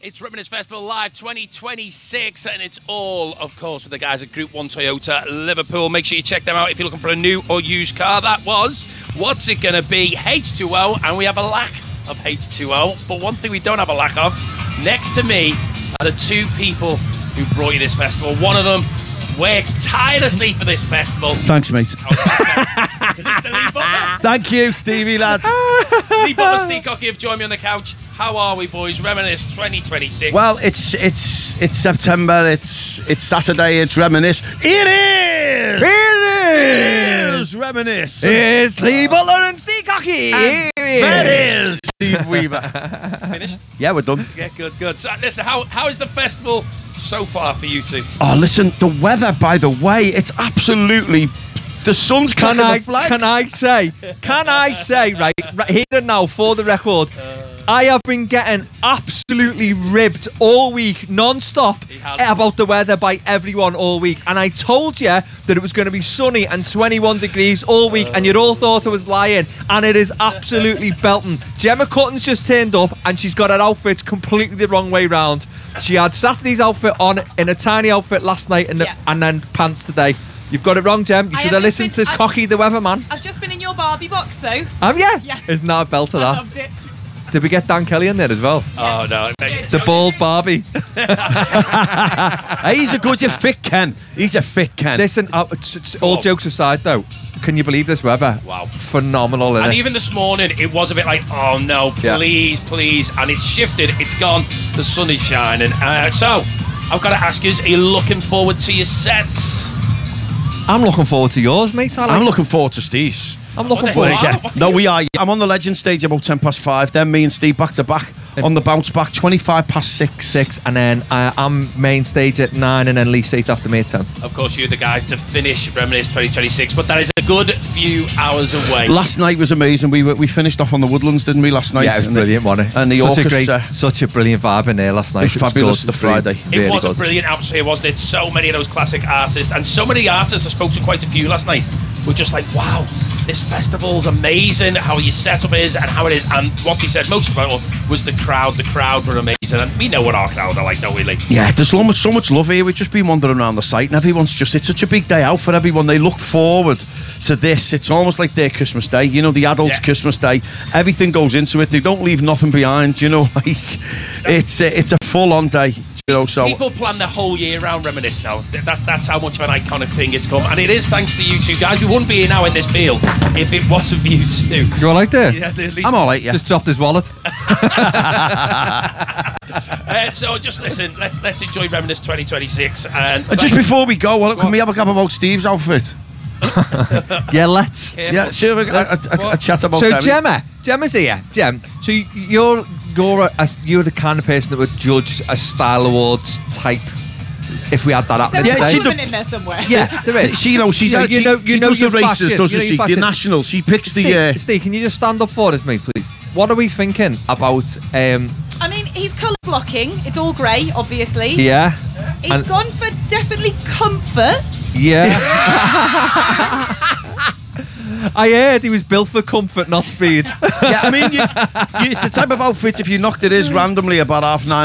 It's Reminisce Festival Live 2026, and it's all, of course, with the guys at Group 1 Toyota Liverpool. Make sure you check them out if you're looking for a new or used car. That was What's It Gonna Be? H2O, and we have a lack of H2O. But one thing we don't have a lack of, next to me are the two people who brought you this festival. One of them works tirelessly for this festival. Thanks, mate. Thank you, Stevie, lads. Lee Butler, Steve Cocky have joined me on the couch. How are we, boys? Reminisce 2026. Well, it's September. It's Saturday. It's Reminisce. It is Reminisce. It's Lee Butler and Steve Cocky. That is Steve Weaver. Finished? Yeah, we're done. Yeah, good. So, listen, how is the festival so far for you two? Oh, listen, the weather, by the way, it's absolutely... The sun's cracking the flags. Can I say, right here and now, for the record, I have been getting absolutely ribbed all week, non-stop, about the weather by everyone all week. And I told you that it was going to be sunny and 21 degrees all week, and you all thought I was lying. And it is absolutely belting. Gemma Cutton's just turned up, and she's got her outfit completely the wrong way round. She had Saturday's outfit on in a tiny outfit last night, and then pants today. You've got it wrong, Jem. You should have listened to Cocky the Weatherman. I've just been in your Barbie box, though. Have you? Yeah. Isn't that a belter, that? I loved it. Did we get Dan Kelly in there as well? Oh, no. The bald Barbie. Hey, he's a fit Ken. He's a fit Ken. Listen, all jokes aside, though, can you believe this weather? Wow. Phenomenal, isn't And it? even this morning, it was a bit like, oh, no, please. And it's shifted. It's gone. The sun is shining. So, I've got to ask you, are you looking forward to your sets? I'm looking forward to yours, mate. I'm looking forward to Steve's. I'm looking forward to Yeah. No, we are. I'm on the Legend stage about 5:10. Then me and Steve back to back on the bounce back 6:25. 6, and then I'm main stage at 9, and then Lee stays after me at 10. Of course, you're the guys to finish Reminisce 2026, but that is a good few hours away. Last night was amazing. We finished off on the Woodlands, didn't we, last night? Yeah, it was brilliant, wasn't it? And the orchestra. Such a brilliant vibe in there last night. It was fabulous, the Friday. It was a brilliant atmosphere, wasn't it? So many of those classic artists, and so many artists, I spoke to quite a few last night, were just like, wow, this festival's amazing, how your setup is and how it is. And what they said most of all was the crowd. The crowd were amazing, and we know what our crowd are like, don't we, Lee? Yeah, there's so much love here. We've just been wandering around the site, and everyone's it's such a big day out for everyone. They look forward to this. It's almost like their Christmas day, you know, the adults' Christmas day. Everything goes into it. They don't leave nothing behind, you know. Like it's a full-on day. You know, so people plan the whole year around Reminisce now. That's how much of an iconic thing it's come, and it is thanks to you two guys. We wouldn't be here now in this field if it wasn't for you two. You all right there? Yeah, I'm all right. Yeah, just dropped his wallet. So just listen. Let's enjoy Reminisce 2026. And just before we go, can we have a gap about Steve's outfit? Yeah, let's. Yeah, see a chat about. So Gemma's here. Gem, so you're the kind of person that would judge a Style Awards type. If we had that up, there's a woman in there somewhere. Yeah, there is. She knows. She does the races, doesn't she? The national. She picks the. Steve, can you just stand up for us, mate, please? What are we thinking about? I mean, he's colour blocking. It's all grey, obviously. Yeah. He's gone for definitely comfort. Yeah. I heard he was built for comfort, not speed. Yeah, I mean, it's the type of outfit, if you knocked it randomly about 9:30